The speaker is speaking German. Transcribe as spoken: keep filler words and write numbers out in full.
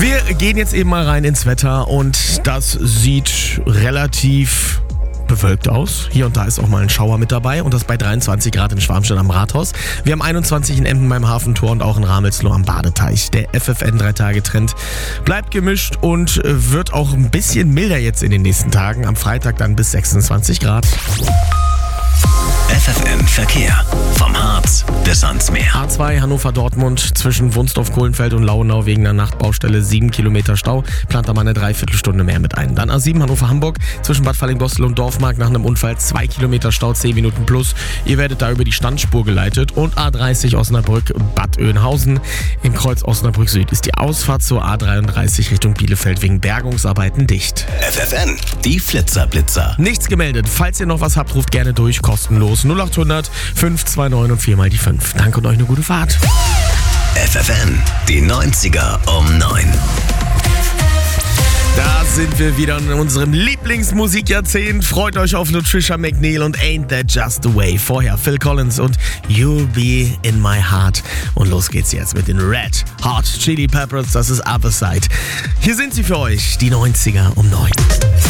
Wir gehen jetzt eben mal rein ins Wetter und das sieht relativ bewölkt aus. Hier und da ist auch mal ein Schauer mit dabei und das bei dreiundzwanzig Grad in Schwarmstedt am Rathaus. Wir haben einundzwanzig in Emden beim Hafentor und auch in Ramelsloh am Badeteich. Der F F N drei Tage Trend bleibt gemischt und wird auch ein bisschen milder jetzt in den nächsten Tagen. Am Freitag dann bis sechsundzwanzig Grad. F F N Verkehr. Vom Harz bis ans Meer. A zwei Hannover-Dortmund zwischen Wunsdorf-Kohlenfeld und Lauenau wegen der Nachtbaustelle sieben Kilometer Stau. Plant da mal eine Dreiviertelstunde mehr mit ein. Dann A sieben Hannover-Hamburg zwischen Bad Fallingbostel und Dorfmark nach einem Unfall zwei Kilometer Stau, zehn Minuten plus. Ihr werdet da über die Standspur geleitet. Und A dreißig Osnabrück-Bad Oeynhausen. Im Kreuz Osnabrück Süd ist die Ausfahrt zur A dreiunddreißig Richtung Bielefeld wegen Bergungsarbeiten dicht. F F N, die Flitzer-Blitzer. Nichts gemeldet. Falls ihr noch was habt, ruft gerne durch. Kostenlos null acht hundert fünf zwei neun und vier mal die fünf. Danke und euch eine gute Fahrt. F F N, die neunziger um neun. Da sind wir wieder in unserem Lieblingsmusikjahrzehnt. Freut euch auf Nutricia McNeil und Ain't That Just the Way. Vorher Phil Collins und You'll Be in My Heart. Und los geht's jetzt mit den Red Hot Chili Peppers. Das ist Other Side. Hier sind sie für euch, die neunziger um neun.